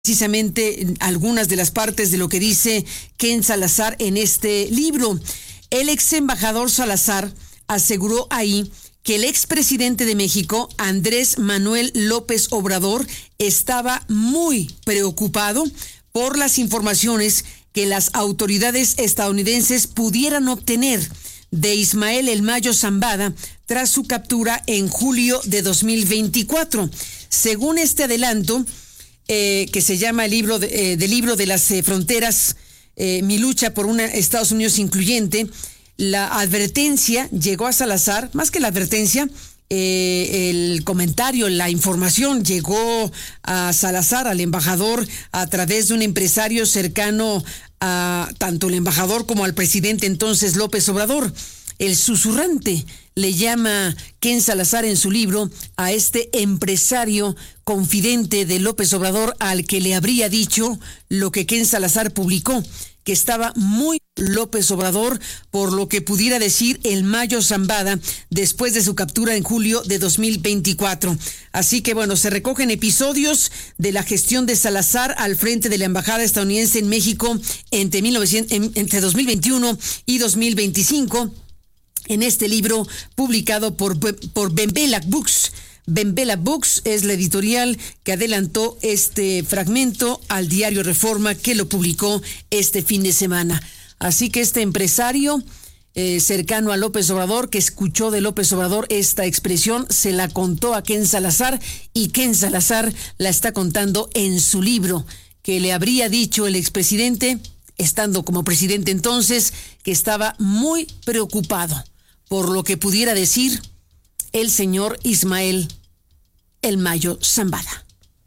precisamente algunas de las partes de lo que dice Ken Salazar en este libro. El ex embajador Salazar aseguró ahí que el expresidente de México, Andrés Manuel López Obrador, estaba muy preocupado por las informaciones que las autoridades estadounidenses pudieran obtener de Ismael El Mayo Zambada tras su captura en julio de 2024. Según este adelanto, que se llama el libro de las fronteras, mi lucha por un Estados Unidos incluyente, la advertencia llegó a Salazar, más que la advertencia, el comentario, la información llegó a Salazar, al embajador, a través de un empresario cercano a tanto el embajador como al presidente entonces López Obrador. El susurrante le llama Ken Salazar en su libro a este empresario confidente de López Obrador, al que le habría dicho lo que Ken Salazar publicó, que estaba muy López Obrador por lo que pudiera decir El Mayo Zambada después de su captura en julio de 2024. Así que bueno, se recogen episodios de la gestión de Salazar al frente de la embajada estadounidense en México entre 2021 y 2025 en este libro publicado por Benbella Books. Benbella Books es la editorial que adelantó este fragmento al diario Reforma, que lo publicó este fin de semana. Así que este empresario cercano a López Obrador, que escuchó de López Obrador esta expresión, se la contó a Ken Salazar, y Ken Salazar la está contando en su libro, que le habría dicho el expresidente, estando como presidente entonces, que estaba muy preocupado por lo que pudiera decir el señor Ismael El Mayo Zambada.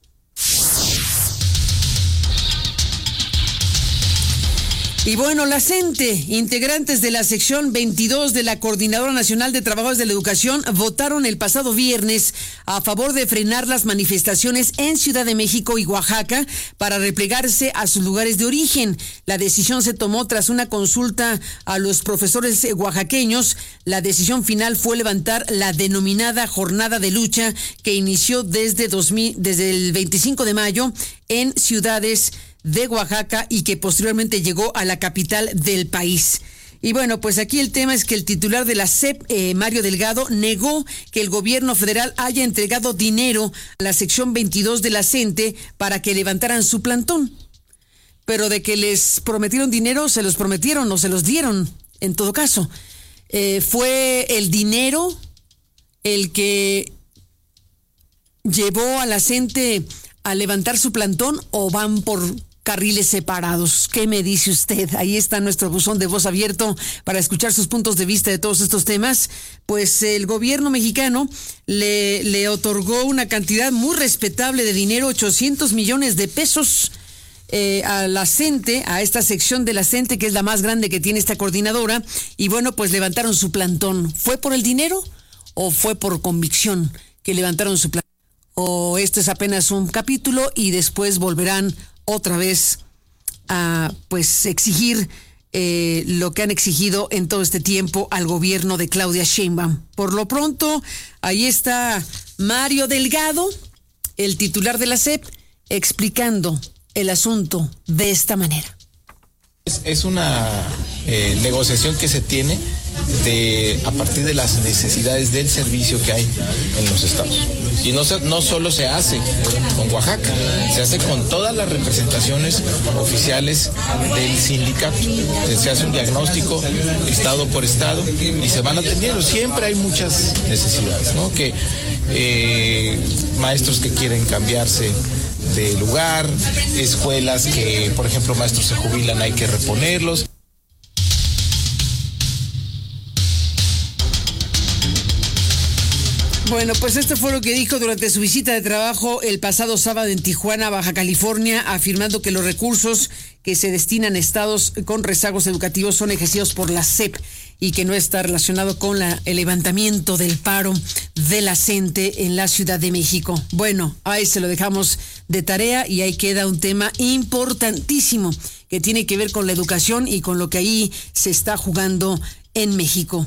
Y bueno, la CENTE, integrantes de la sección 22 de la Coordinadora Nacional de Trabajadores de la Educación, votaron el pasado viernes a favor de frenar las manifestaciones en Ciudad de México y Oaxaca para replegarse a sus lugares de origen. La decisión se tomó tras una consulta a los profesores oaxaqueños. La decisión final fue levantar la denominada jornada de lucha que inició desde el 25 de mayo en ciudades de Oaxaca y que posteriormente llegó a la capital del país. Y bueno, pues aquí el tema es que el titular de la SEP, Mario Delgado, negó que el gobierno federal haya entregado dinero a la sección 22 de la CENTE para que levantaran su plantón. Pero de que les prometieron dinero, se los prometieron o se los dieron, en todo caso. Fue el dinero el que llevó a la CENTE a levantar su plantón, o van por carriles separados. ¿Qué me dice usted? Ahí está nuestro buzón de voz abierto para escuchar sus puntos de vista de todos estos temas. Pues el gobierno mexicano le otorgó una cantidad muy respetable de dinero, 800 millones de pesos, a la CENTE, a esta sección de la CENTE, que es la más grande que tiene esta coordinadora, y bueno, pues levantaron su plantón. ¿Fue por el dinero o fue por convicción que levantaron su plantón? O esto es apenas un capítulo y después volverán otra vez a pues exigir lo que han exigido en todo este tiempo al gobierno de Claudia Sheinbaum. Por lo pronto, ahí está Mario Delgado, el titular de la SEP, explicando el asunto de esta manera. Es una negociación que se tiene a partir de las necesidades del servicio que hay en los estados. Y no solo se hace con Oaxaca, se hace con todas las representaciones oficiales del sindicato. Se hace un diagnóstico estado por estado y se van atendiendo. Siempre hay muchas necesidades, ¿no? Que maestros que quieren cambiarse de lugar, escuelas que, por ejemplo, maestros se jubilan, hay que reponerlos. Bueno, pues esto fue lo que dijo durante su visita de trabajo el pasado sábado en Tijuana, Baja California, afirmando que los recursos que se destinan a estados con rezagos educativos son ejercidos por la SEP y que no está relacionado con el levantamiento del paro de la CENTE en la Ciudad de México. Bueno, ahí se lo dejamos de tarea y ahí queda un tema importantísimo que tiene que ver con la educación y con lo que ahí se está jugando en México.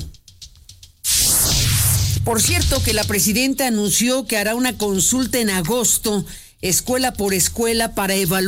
Por cierto, que la presidenta anunció que hará una consulta en agosto escuela por escuela para evaluar